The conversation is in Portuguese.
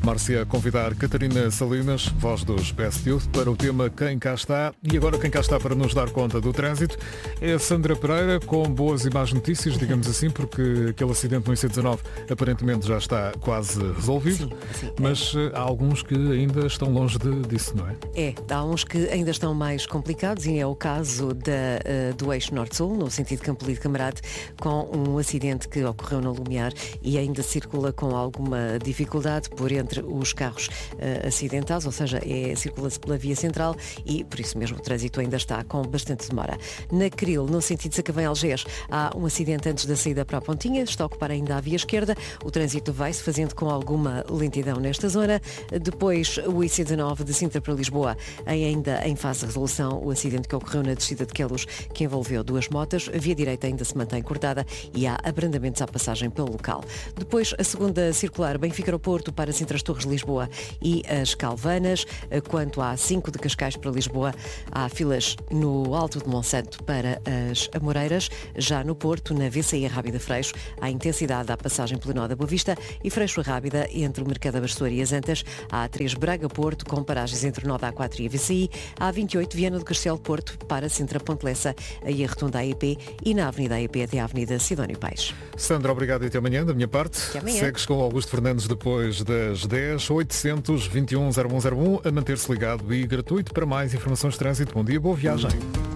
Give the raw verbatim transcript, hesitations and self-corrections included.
Mar-se a convidar Catarina Salinas, voz dos Best Youth, para o tema Quem Cá Está. E agora quem cá está para nos dar conta do trânsito é a Sandra Pereira, com boas e más notícias, digamos assim, porque aquele acidente no I C dezanove aparentemente já está quase resolvido. Sim, sim, mas é. há alguns que ainda estão longe de, disso, não é? É, há uns que ainda estão mais complicados e é o caso da, uh, do eixo Norte-Sul, no sentido Campo Lido Camarate, com um acidente que ocorreu no Lumiar e ainda circula com alguma dificuldade por entre os carros uh, acidentados, ou seja, é, circula-se pela via central e por isso mesmo o trânsito ainda está com bastante demora. Na Cril, no sentido de Sacavém-Algés, há um acidente antes da saída para a Pontinha, está a ocupar ainda a via esquerda, o trânsito vai-se fazendo com alguma lentidão nesta zona. Depois o I C dezanove de Sintra para Lisboa, ainda em fase de resolução, o acidente que ocorreu na descida de Queluz, que envolveu duas motas, a via direita ainda se mantém cortada e há abrandamentos à passagem pelo local. Depois a segunda circular Benfica ao Porto para Sintra as Torres de Lisboa e as Calvanas. Quanto à cinco de Cascais para Lisboa, há filas no Alto de Monsanto para as Amoreiras. Já no Porto, na V C I Rábida Freixo, há intensidade da passagem pelo Nó da Boa Vista e Freixo Rábida entre o Mercado da Bastoura e as Antas. Há A três Braga Porto, com paragens entre o Nó da A quatro e a V C I. Há vinte e oito Viana do Castelo Porto para Sintra Ponte Lessa, aí a Rotunda A E P e na Avenida A E P até à Avenida Sidónio Paes. Sandra, obrigado e até amanhã, da minha parte. Até amanhã. Segues com o Augusto Fernandes depois das dez, oitocentos, vinte e um, zero um zero um, a manter-se ligado e gratuito para mais informações de trânsito. Bom dia, boa viagem.